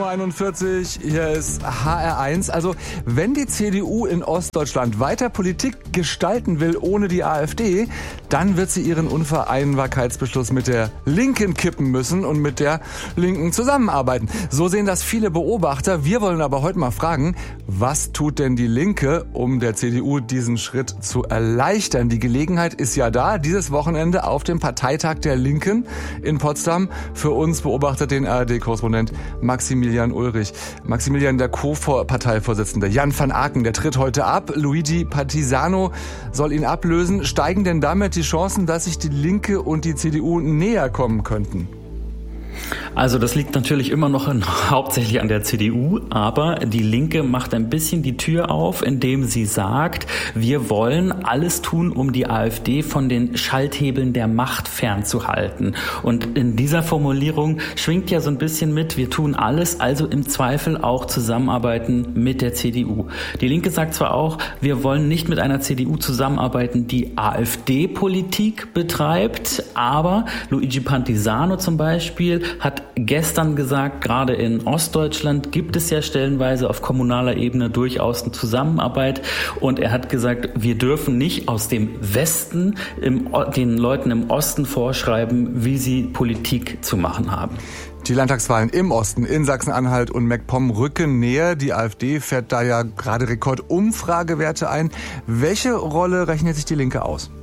7.41 Uhr, hier ist HR1. Also, wenn die CDU in Ostdeutschland weiter Politik gestalten will ohne die AfD, dann wird sie ihren Unvereinbarkeitsbeschluss mit der Linken kippen müssen und mit der Linken zusammenarbeiten. So sehen das viele Beobachter. Wir wollen aber heute mal fragen, was tut denn die Linke, um der CDU diesen Schritt zu erleichtern? Die Gelegenheit ist ja da, dieses Wochenende auf dem Parteitag der Linken in Potsdam. Für uns beobachtet den ARD-Korrespondent Maximilian Ulrich. Maximilian, der Co-Parteivorsitzende Jan van Aken, der tritt heute ab. Luigi Partisano soll ihn ablösen. Steigen denn damit die Chancen, dass sich die Linke und die CDU näher kommen könnten? Also das liegt natürlich immer noch hauptsächlich an der CDU, aber die Linke macht ein bisschen die Tür auf, indem sie sagt, wir wollen alles tun, um die AfD von den Schalthebeln der Macht fernzuhalten. Und in dieser Formulierung schwingt ja so ein bisschen mit, wir tun alles, also im Zweifel auch zusammenarbeiten mit der CDU. Die Linke sagt zwar auch, wir wollen nicht mit einer CDU zusammenarbeiten, die AfD-Politik betreibt, aber Luigi Partisano zum Beispiel hat gestern gesagt, gerade in Ostdeutschland gibt es ja stellenweise auf kommunaler Ebene durchaus eine Zusammenarbeit und er hat gesagt, wir dürfen nicht aus dem Westen den Leuten im Osten vorschreiben, wie sie Politik zu machen haben. Die Landtagswahlen im Osten, in Sachsen-Anhalt und MacPom rücken näher. Die AfD fährt da ja gerade Rekordumfragewerte ein. Welche Rolle rechnet sich die Linke aus?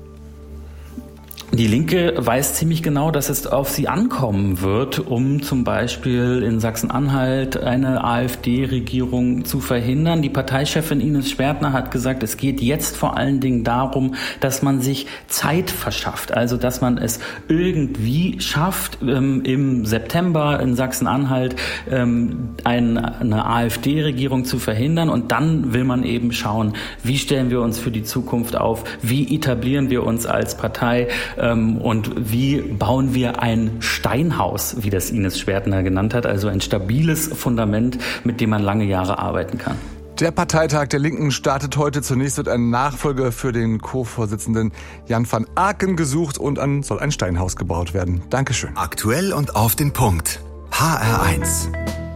Die Linke weiß ziemlich genau, dass es auf sie ankommen wird, um zum Beispiel in Sachsen-Anhalt eine AfD-Regierung zu verhindern. Die Parteichefin Ines Schwertner hat gesagt, es geht jetzt vor allen Dingen darum, dass man sich Zeit verschafft. Also, dass man es irgendwie schafft, im September in Sachsen-Anhalt eine AfD-Regierung zu verhindern. Und dann will man eben schauen, wie stellen wir uns für die Zukunft auf, wie etablieren wir uns als Partei, und wie bauen wir ein Steinhaus, wie das Ines Schwertner genannt hat, also ein stabiles Fundament, mit dem man lange Jahre arbeiten kann. Der Parteitag der Linken startet heute. Zunächst wird ein Nachfolger für den Co-Vorsitzenden Jan van Aken gesucht und dann soll ein Steinhaus gebaut werden. Dankeschön. Aktuell und auf den Punkt. HR1.